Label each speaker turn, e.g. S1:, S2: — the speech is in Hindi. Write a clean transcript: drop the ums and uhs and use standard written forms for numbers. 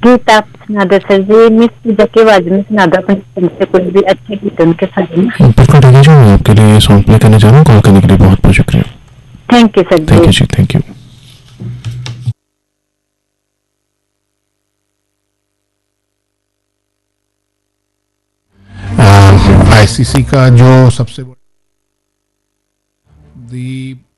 S1: गीत आप सुना दो सर जी, मिस पूजा की आवाज में सुना दो अपने से कोई भी अच्छे गीत उनके साथ में।
S2: बिल्कुल ठीक है जी, मैं आपके लिए सॉन्ग प्ले करने जा रहा हूँ। कॉल करने के लिए बहुत बहुत शुक्रिया।
S1: Thank you sir
S2: thank
S1: ji.
S2: You ji, thank you. ICC का जो सबसे बड़ा